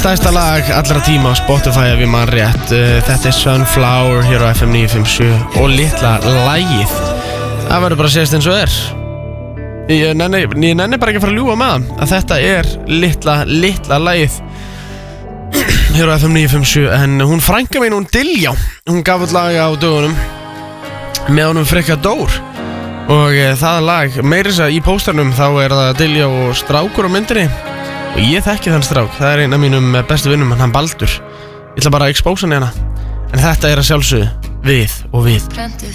stærsta lag allra tíma á Spotify ef ég man rétt. Þetta Sunflower hér á FM 957 og litla lagið. Það verður bara að segja eins og Ég nenni bara ekki að fara að ljúga með það að þetta litla lagið hér á FM 957. En hún frænka mín, hún Diljá, hún gaf út lag á dögunum með honum Frikka Dór. Og það lag, meira þess að í pósternum þá það Diljá og strákur á myndinni. Og ég þekki þann strák, það einn af mínum bestu vinnum, hann Baldur. Ég ætla bara að expósa hann hérna. En þetta að sjálfsögðu við og við.